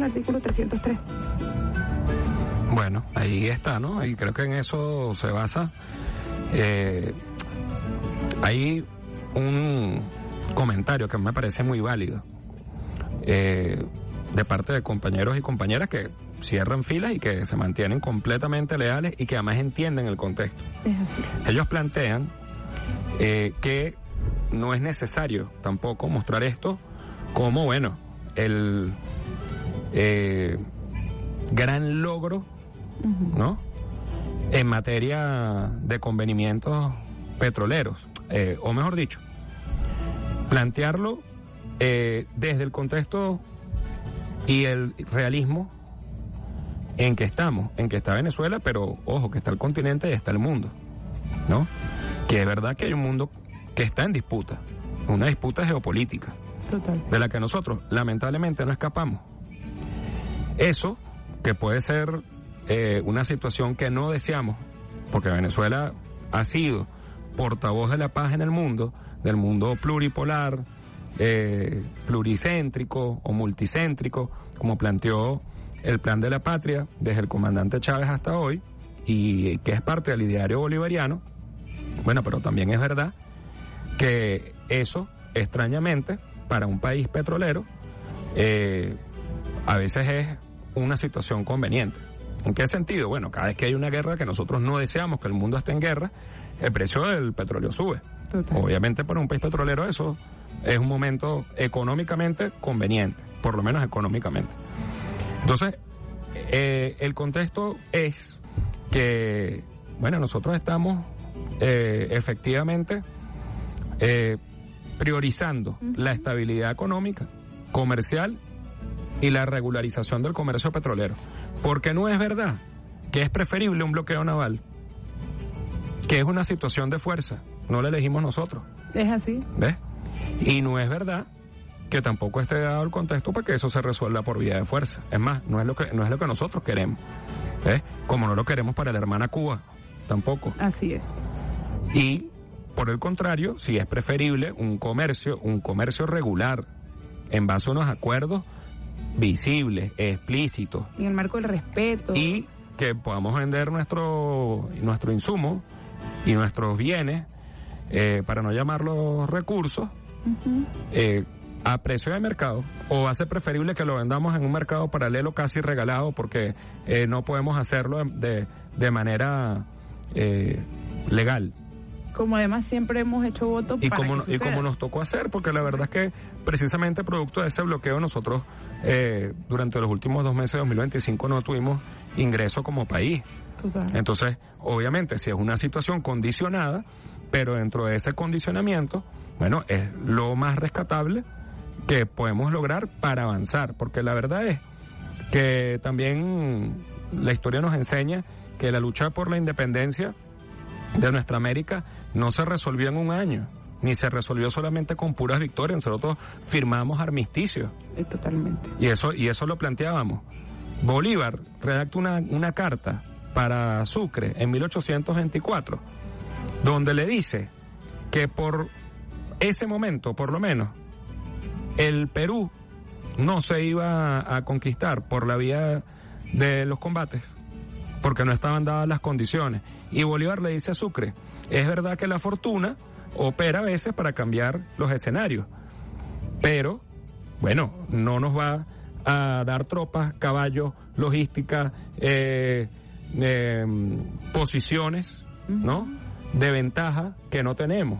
el artículo 303. Bueno, ahí está, ¿no? Y creo que en eso se basa. Hay un comentario que me parece muy válido de parte de compañeros y compañeras que cierran filas y que se mantienen completamente leales y que además entienden el contexto. Ellos plantean que no es necesario tampoco mostrar esto como, bueno, el gran logro, ¿no?, en materia de convenimientos petroleros, o mejor dicho, plantearlo desde el contexto y el realismo en que estamos, en que está Venezuela, pero ojo, que está el continente y está el mundo, ¿no? Que es verdad que hay un mundo que está en disputa, una disputa geopolítica. Total. De la que nosotros lamentablemente no escapamos. Eso, que puede ser una situación que no deseamos, porque Venezuela ha sido portavoz de la paz en el mundo, del mundo pluripolar, pluricéntrico o multicéntrico, como planteó el Plan de la Patria desde el comandante Chávez hasta hoy, y que es parte del ideario bolivariano. Bueno, pero también es verdad que eso, extrañamente, para un país petrolero, a veces es una situación conveniente. ¿En qué sentido? Bueno, cada vez que hay una guerra, que nosotros no deseamos que el mundo esté en guerra, el precio del petróleo sube. Total. Obviamente para un país petrolero eso es un momento económicamente conveniente, por lo menos económicamente. Entonces, el contexto es que, bueno, nosotros estamos efectivamente priorizando la estabilidad económica, comercial y la regularización del comercio petrolero. Porque no es verdad que es preferible un bloqueo naval, que es una situación de fuerza, no la elegimos nosotros. Es así. ¿Ves? Y no es verdad que tampoco esté dado el contexto para que eso se resuelva por vía de fuerza. Es más, no es lo que nosotros queremos. ¿Ves? Como no lo queremos para la hermana Cuba, tampoco. Así es. Y por el contrario, sí es preferible un comercio regular, en base a unos acuerdos visibles, explícitos. En el marco del respeto. Y que podamos vender nuestro insumo y nuestros bienes, para no llamarlos recursos, a precio de mercado. O va a ser preferible que lo vendamos en un mercado paralelo casi regalado, porque no podemos hacerlo de manera legal. Como además siempre hemos hecho voto para que suceda. Y como nos tocó hacer, porque la verdad es que precisamente producto de ese bloqueo nosotros durante los últimos 2 meses de 2025 no tuvimos ingreso como país. Total. Entonces, obviamente, si es una situación condicionada, pero dentro de ese condicionamiento, bueno, es lo más rescatable que podemos lograr para avanzar, porque la verdad es que también la historia nos enseña que la lucha por la independencia de nuestra América no se resolvió en un año, ni se resolvió solamente con puras victorias. Nosotros firmamos armisticios. Totalmente. Y eso lo planteábamos. Bolívar redacta una carta para Sucre en 1824, donde le dice que por ese momento, por lo menos, el Perú no se iba a conquistar por la vía de los combates, porque no estaban dadas las condiciones. Y Bolívar le dice a Sucre, es verdad que la fortuna opera a veces para cambiar los escenarios, pero, bueno, no nos va a dar tropas, caballos, logística, posiciones, ¿no?, de ventaja que no tenemos.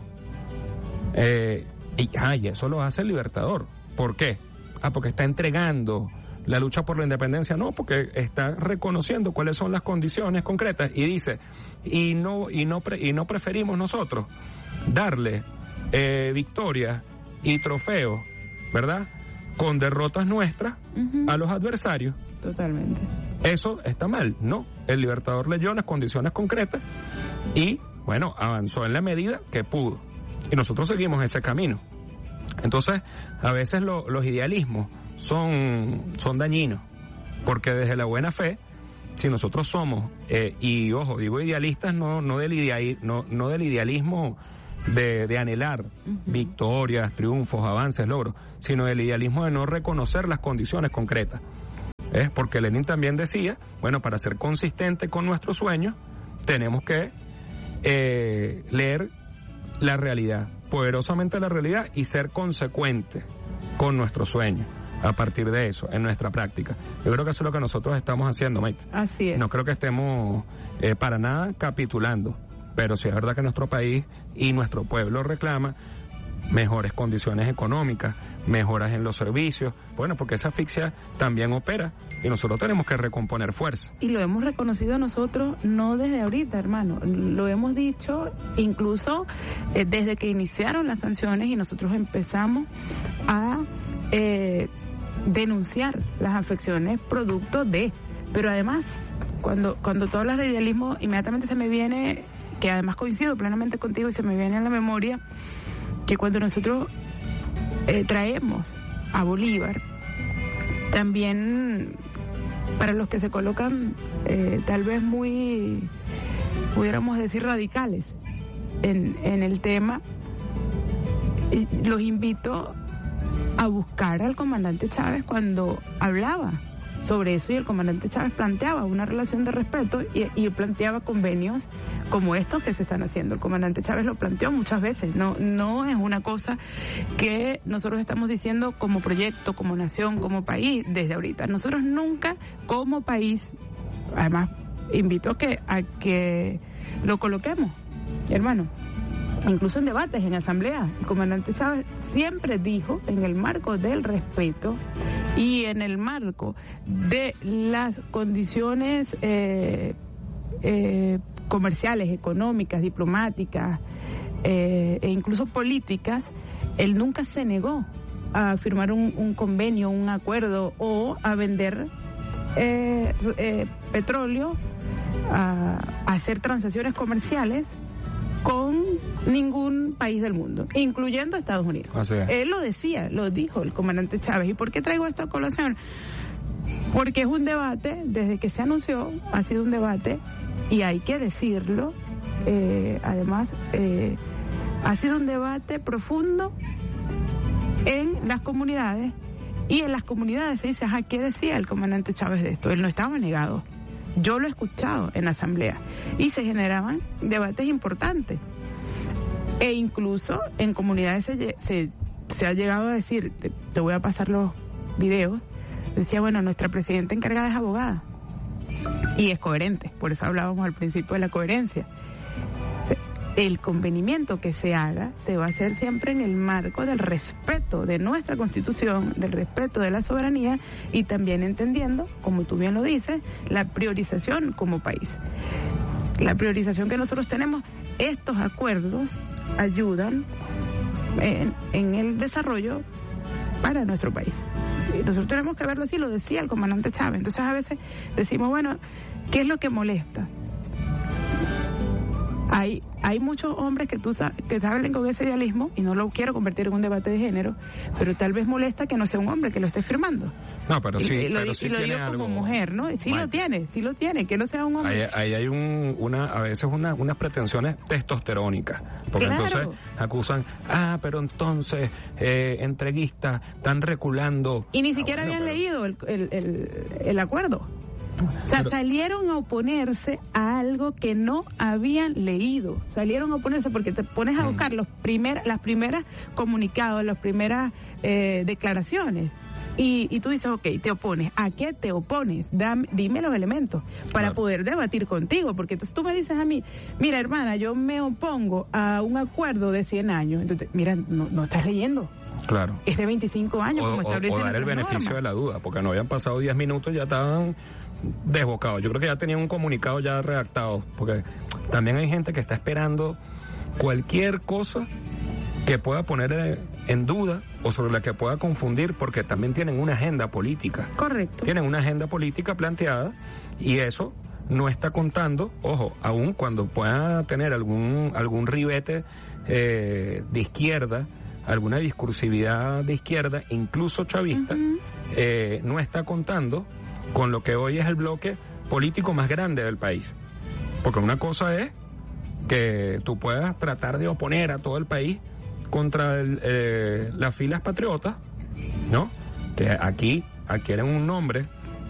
Y eso lo hace el Libertador. ¿Por qué? Porque está entregando la lucha por la independencia. No, porque está reconociendo cuáles son las condiciones concretas y dice, y no preferimos nosotros darle victorias y trofeos, ¿verdad?, con derrotas nuestras a los adversarios. Totalmente. Eso está mal, ¿no? El Libertador leyó las condiciones concretas y, bueno, avanzó en la medida que pudo. Y nosotros seguimos ese camino. Entonces, a veces los idealismos son dañinos, porque desde la buena fe, si nosotros somos, y ojo, digo idealistas, no del idealismo de anhelar victorias, triunfos, avances, logros, sino del idealismo de no reconocer las condiciones concretas. Porque Lenin también decía, bueno, para ser consistente con nuestros sueños, tenemos que leer la realidad, poderosamente la realidad, y ser consecuente con nuestros sueños. A partir de eso, en nuestra práctica. Yo creo que eso es lo que nosotros estamos haciendo, Maite. Así es. No creo que estemos para nada capitulando, pero sí es verdad que nuestro país y nuestro pueblo reclama mejores condiciones económicas, mejoras en los servicios, bueno, porque esa asfixia también opera y nosotros tenemos que recomponer fuerza. Y lo hemos reconocido nosotros no desde ahorita, hermano, lo hemos dicho incluso desde que iniciaron las sanciones y nosotros empezamos a denunciar las afecciones producto de, pero además cuando tú hablas de idealismo inmediatamente se me viene, que además coincido plenamente contigo y se me viene a la memoria que cuando nosotros traemos a Bolívar, también para los que se colocan tal vez muy, pudiéramos decir, radicales en el tema, los invito a buscar al comandante Chávez cuando hablaba sobre eso, y el comandante Chávez planteaba una relación de respeto y planteaba convenios como estos que se están haciendo. El comandante Chávez lo planteó muchas veces, no es una cosa que nosotros estamos diciendo como proyecto, como nación, como país desde ahorita. Nosotros nunca como país, además invito a que lo coloquemos, hermano. Incluso en debates, en asamblea, el comandante Chávez siempre dijo, en el marco del respeto y en el marco de las condiciones comerciales, económicas, diplomáticas e incluso políticas, él nunca se negó a firmar un convenio, un acuerdo o a vender petróleo, a hacer transacciones comerciales con ningún país del mundo, incluyendo Estados Unidos. Él lo decía, lo dijo el comandante Chávez. ¿Y por qué traigo esto a colación? Porque es un debate, desde que se anunció, ha sido un debate, y hay que decirlo, además, ha sido un debate profundo en las comunidades, y en las comunidades se dice, ¿qué decía el comandante Chávez de esto? Él no estaba negado. Yo lo he escuchado en asamblea y se generaban debates importantes. E incluso en comunidades se ha llegado a decir, te voy a pasar los videos, decía, bueno, nuestra presidenta encargada es abogada. Y es coherente, por eso hablábamos al principio de la coherencia. El convenimiento que se haga se va a hacer siempre en el marco del respeto de nuestra Constitución, del respeto de la soberanía y también entendiendo, como tú bien lo dices, la priorización como país. La priorización que nosotros tenemos, estos acuerdos ayudan en el desarrollo para nuestro país. Y nosotros tenemos que verlo así, lo decía el comandante Chávez. Entonces a veces decimos, bueno, ¿qué es lo que molesta? Hay muchos hombres que hablan con ese idealismo, y no lo quiero convertir en un debate de género, pero tal vez molesta que no sea un hombre que lo esté firmando. No, pero sí, lo digo algo, como mujer, ¿no? Sí lo tiene, que no sea un hombre. Ahí hay a veces unas pretensiones testosterónicas, porque claro. Entonces acusan, pero entonces entreguistas están reculando. Y ni siquiera habían leído el acuerdo. O sea, salieron a oponerse a algo que no habían leído. Salieron a oponerse porque te pones a buscar las primeras comunicados, las primeras declaraciones. Y tú dices, ok, te opones. ¿A qué te opones? Dime los elementos para poder debatir contigo. Porque entonces tú me dices a mí, mira, hermana, yo me opongo a un acuerdo de 100 años. Entonces, mira, no estás leyendo. Claro. Es de 25 años, como establece. O dar el beneficio de la duda, porque no habían pasado 10 minutos, ya estaban desbocados. Yo creo que ya tenían un comunicado ya redactado, porque también hay gente que está esperando cualquier cosa que pueda poner en duda o sobre la que pueda confundir, porque también tienen una agenda política. Correcto. Tienen una agenda política planteada, y eso no está contando, ojo, aún cuando pueda tener algún ribete de izquierda, alguna discursividad de izquierda, incluso chavista, no está contando con lo que hoy es el bloque político más grande del país. Porque una cosa es que tú puedas tratar de oponer a todo el país contra las filas patriotas, ¿no? Que aquí adquieren un nombre